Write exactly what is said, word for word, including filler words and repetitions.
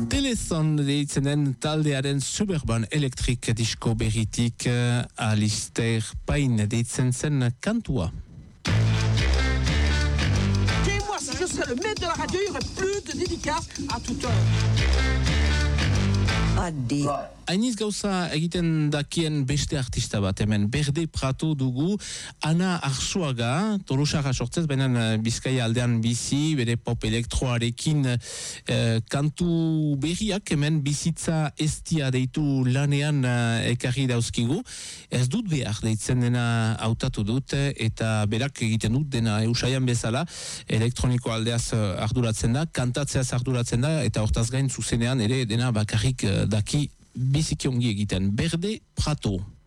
Telezon deitzen den taldearen Suburban Electric disko berritik uh, Alistair Payne deitzen zen kantua. Dis-moi, si je serais le maître de la radio, il y aurait plus de dédicaces à toute heure. Adi. Hainiz gauza egiten dakien beste artista bat, hemen Berde Prato dugu, Ana Arzuaga, Tolosarra sortzez, baina Bizkaia aldean bizi, bere pop elektroarekin eh, kantu berriak, hemen bizitza estia deitu lanean eh, ekarri dauzkigu. Ez dut behar deitzen dena hautatu dut, eta berak egiten dut dena eusaian bezala, elektroniko aldeaz arduratzen da, kantatzeaz arduratzen da, eta hortaz gain zuzenean ere dena bakarrik daki biziki ongi egiten. Berde Prato.